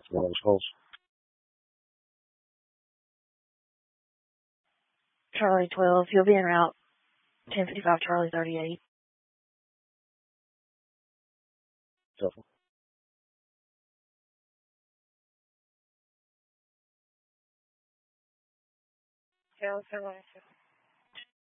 one of those calls. Charlie 12, you'll be en route. 1055 Charlie 38. Careful. Yeah,